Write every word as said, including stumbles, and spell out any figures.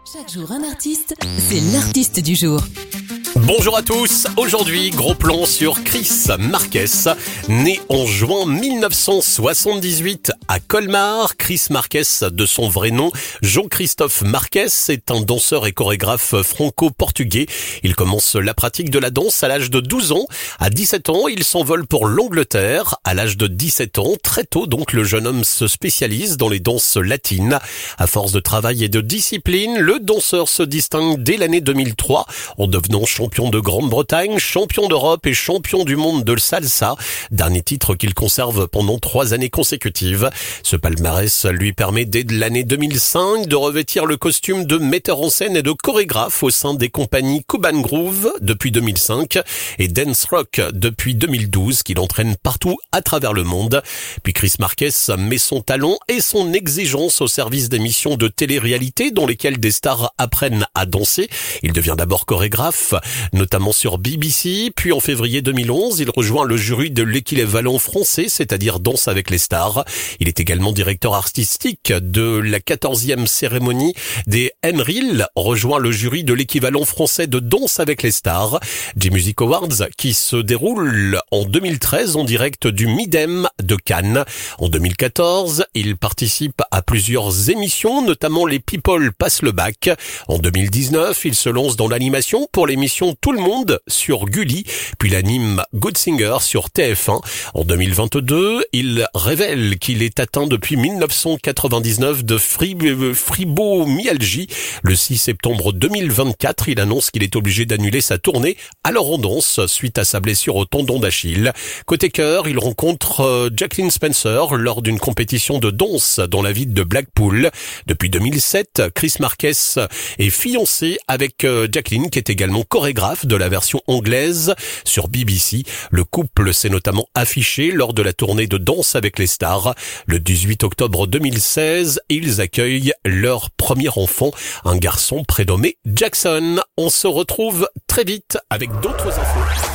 Chaque jour un artiste, c'est l'artiste du jour. Bonjour à tous, aujourd'hui gros plan sur Chris Marquez, né en juin mille neuf cent soixante-dix-huit à Colmar. Chris Marquez, de son vrai nom, Jean-Christophe Marquez, est un danseur et chorégraphe franco-portugais. Il commence la pratique de la danse à l'âge de douze ans. À dix-sept ans, il s'envole pour l'Angleterre. À l'âge de dix-sept ans, très tôt donc, le jeune homme se spécialise dans les danses latines. À force de travail et de discipline, le danseur se distingue dès l'année deux mille trois en devenant champion Champion de Grande-Bretagne, champion d'Europe et champion du monde de salsa, dernier titre qu'il conserve pendant trois années consécutives. Ce palmarès lui permet dès l'année deux mille cinq de revêtir le costume de metteur en scène et de chorégraphe au sein des compagnies Cuban Groove depuis deux mille cinq et Dance Rock depuis deux mille douze, qu'il entraîne partout à travers le monde. Puis Chris Marquez met son talent et son exigence au service d'émissions de télé-réalité dans lesquelles des stars apprennent à danser. Il devient d'abord chorégraphe, notamment sur B B C, puis en février deux mille onze, il rejoint le jury de l'équivalent français, c'est-à-dire Danse avec les stars. Il est également directeur artistique de la quatorzième cérémonie des Henril, rejoint le jury de l'équivalent français de Danse avec les stars, J-Music Awards, qui se déroule en deux mille treize en direct du Midem de Cannes. En deux mille quatorze, il participe à plusieurs émissions, notamment les People passent le bac. En deux mille dix-neuf, il se lance dans l'animation pour l'émission Tout le monde sur Gulli, puis l'anime Good Singer sur T F un. En deux mille vingt-deux, il révèle qu'il est atteint depuis mille neuf cent quatre-vingt-dix-neuf de fibromyalgie. Le six septembre deux mille vingt-quatre, il annonce qu'il est obligé d'annuler sa tournée alors en danse suite à sa blessure au tendon d'Achille. Côté cœur, il rencontre Jacqueline Spencer lors d'une compétition de danse dans la ville de Blackpool. Depuis deux mille sept, Chris Marquez est fiancé avec Jacqueline, qui est également chorégraphe de la version anglaise sur B B C. Le couple s'est notamment affiché lors de la tournée de Danse avec les stars. Le dix-huit octobre deux mille seize, ils accueillent leur premier enfant, un garçon prénommé Jackson. On se retrouve très vite avec d'autres infos.